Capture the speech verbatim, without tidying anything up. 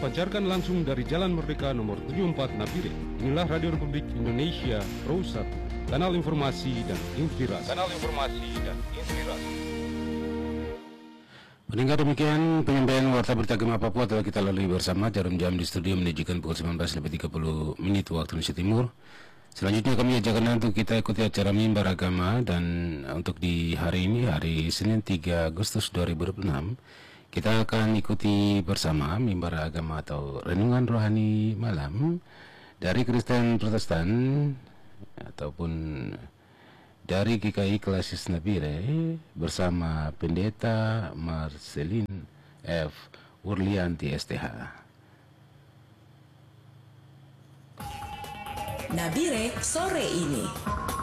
dipancarkan langsung dari Jalan Merdeka nomor tujuh puluh empat Nabire. Inilah Radio Republik Indonesia Pro satu, kanal informasi dan inspirasi. Kanal informasi dan inspirasi. Mendengar demikian penyampaian warta berita Gema Papua telah kita lalui bersama. Jarum jam di studio menunjukkan pukul sembilan belas lebih tiga puluh menit waktu Indonesia Timur. Selanjutnya kami ajak untuk kita ikuti acara mimbar agama, dan untuk di hari ini, hari Senin tiga Agustus dua ribu dua puluh enam, kita akan ikuti bersama mimbar agama atau renungan rohani malam dari Kristen Protestan ataupun dari G K I Klasis Nabire bersama Pendeta Marcelin F. Urlianti S T H. Nabire sore ini.